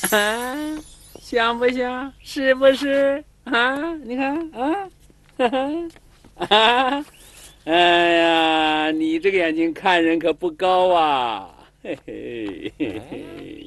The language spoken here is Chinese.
啊，像不像？是不是？啊，你看啊，哈哈啊，哎呀，你这个眼睛看人可不高啊，嘿嘿嘿嘿。